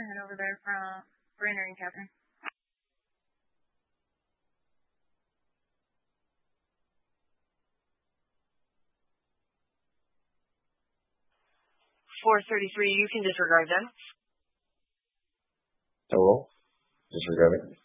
head over there for entering, Captain. 433, you can disregard them. I will. Disregard it.